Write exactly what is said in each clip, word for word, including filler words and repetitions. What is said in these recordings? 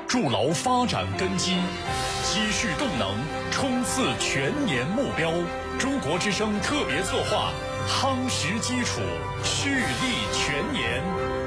筑牢发展根基，积蓄动能，冲刺全年目标。中国之声特别策划，夯实基础，蓄力全年。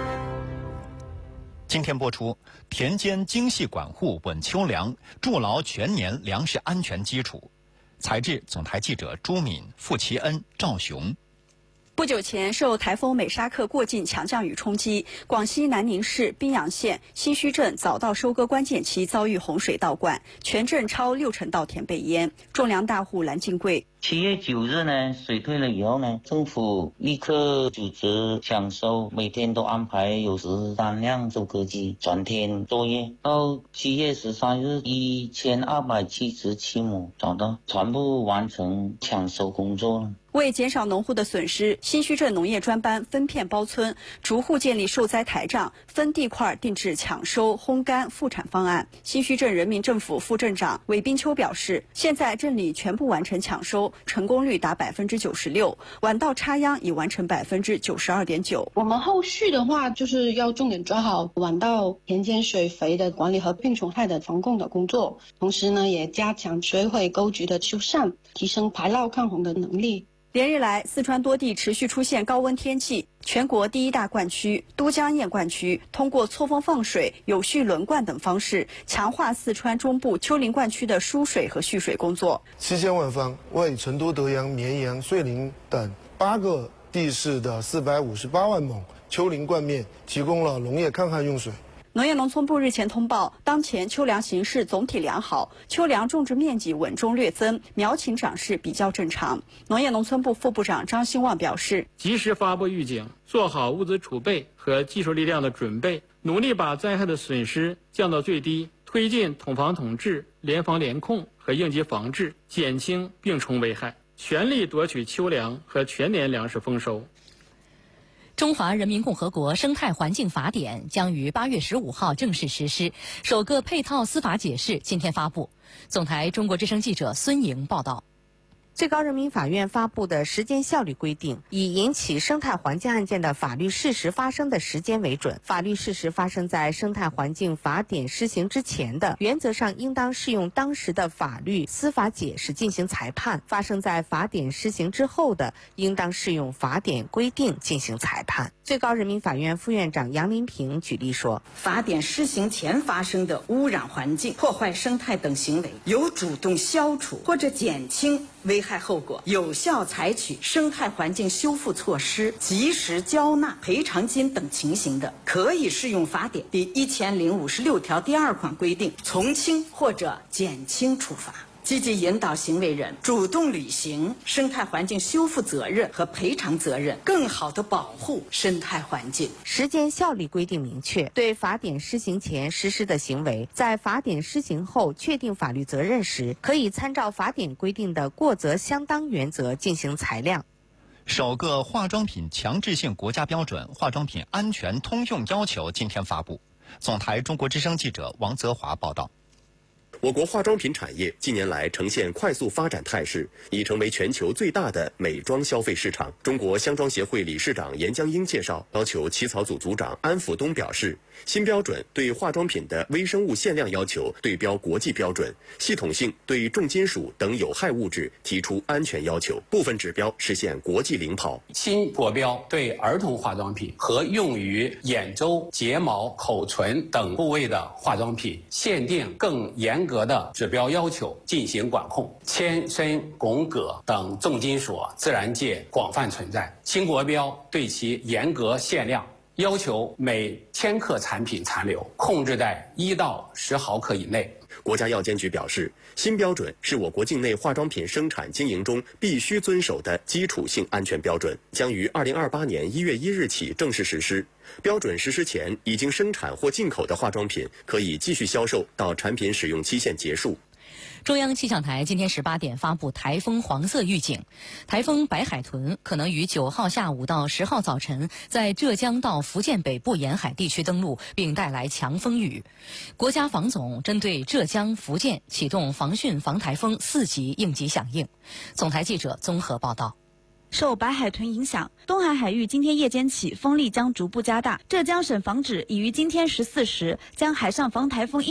今天播出，田间精细管护稳秋粮，筑牢全年粮食安全基础。采制总台记者朱敏、付其恩、赵雄。 不久前，受台风美沙克过境强降雨冲击，广西南宁市宾阳县新圩镇早稻收割关键期遭遇洪水倒灌，全镇超六成稻田被淹。种粮大户蓝进贵。 七月九日呢，水退了以后呢，政府立刻组织抢收，每天都安排有十三辆收割机转天作业。到七月十三日，一千二百七十七亩找到，全部完成抢收工作了。 为减少农户的损失，新圩镇农业专班分片包村，逐户建立受灾台账，分地块定制抢收、烘干、复产方案。新圩镇人民政府副镇长韦滨秋表示，现在镇里全部完成抢收，成功率达百分之九十六，晚稻插秧已完成百分之九十二点九。 我们后续的话，就是要重点抓好晚稻田间水肥的管理和病虫害的防控的工作，同时呢，也加强水毁沟渠的修缮，提升排涝抗洪的能力。 连日来，四川多地持续出现高温天气。全国第一大灌区都江堰灌区通过错峰放水、有序轮灌等方式，强化四川中部丘陵灌区的输水和蓄水工作。 七千万方为成都、德阳、绵阳、遂宁等八个地市的四百五十八万亩丘陵灌面提供了农业抗旱用水。 农业农村部日前通报，当前秋粮形势总体良好，秋粮种植面积稳中略增，苗情长势比较正常。农业农村部副部长张兴旺表示， 及时发布预警，做好物资储备和技术力量的准备，努力把灾害的损失降到最低，推进统防统治、联防联控和应急防治，减轻病虫危害，全力夺取秋粮和全年粮食丰收。 中华人民共和国生态环境法典将于八月十五号正式实施，首个配套司法解释今天发布。总台中国之声记者孙莹报道。 最高人民法院发布的时间效率规定，以引起生态环境案件的法律事实发生的时间为准。法律事实发生在生态环境法典施行之前的，原则上应当适用当时的法律司法解释进行裁判；发生在法典施行之后的，应当适用法典规定进行裁判。最高人民法院副院长杨林平举例说， 法典施行前发生的污染环境、破坏生态等行为，有主动消除或者减轻危害后果，有效采取生态环境修复措施，及时交纳赔偿金等情形的，可以适用法典第一千零五十六条第二款规定，从轻或者减轻处罚。积极引导行为人主动履行生态环境修复责任和赔偿责任，更好地保护生态环境。 时间效力规定明确，对法典施行前实施的行为，在法典施行后确定法律责任时，可以参照法典规定的过责相当原则进行裁量。 首个化妆品强制性国家标准《化妆品安全通用要求》今天发布。总台中国之声记者王泽华报道。 我国化妆品产业近年来呈现快速发展态势，已成为全球最大的美妆消费市场。中国香妆协会理事长严江英介绍，要求起草组组长安辅东表示，新标准对化妆品的微生物限量要求对标国际标准，系统性对重金属等有害物质提出安全要求，部分指标实现国际领跑。 新国标对儿童化妆品和用于眼周、睫毛、口唇等部位的化妆品限定更严格的指标要求进行管控，铅、砷、汞、铬等重金属自然界广泛存在。新国标对其严格限量，要求每千克产品残留控制在一到十毫克以内。 国家药监局表示，新标准是我国境内化妆品生产经营中必须遵守的基础性安全标准，将于二零二八年一月一日起正式实施。标准实施前已经生产或进口的化妆品可以继续销售到产品使用期限结束。 中央气象台今天十八点发布台风黄色预警，台风白海豚可能于九号下午到十号早晨在浙江到福建北部沿海地区登陆，并带来强风雨。国家防总针对浙江、福建启动防汛防台风四级应急响应。总台记者综合报道。 受白海豚影响，东海海域今天夜间起风力将逐步加大。浙江省防指已于今天十四时将海上防台风